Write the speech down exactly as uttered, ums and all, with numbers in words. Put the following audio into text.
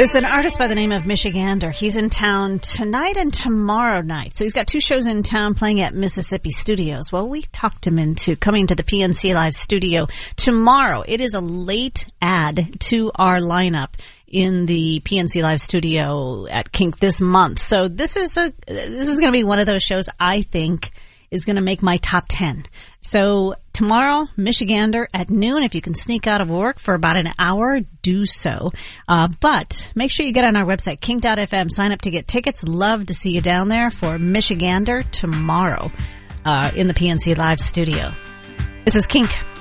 There's an artist by the name of Michigander. He's in town tonight and tomorrow night. So he's got two shows in town playing at Mississippi Studios. Well, we talked him into coming to the P N C Live studio tomorrow. It is a late add to our lineup in the P N C Live studio at Kink this month. So this is a this is going to be one of those shows I think is going to make my top ten. So tomorrow, Michigander at noon. If you can sneak out of work for about an hour, do so. Uh, but make sure you get on our website, kink dot f m. Sign up to get tickets. Love to see you down there for Michigander tomorrow uh, in the P N C Live studio. This is Kink.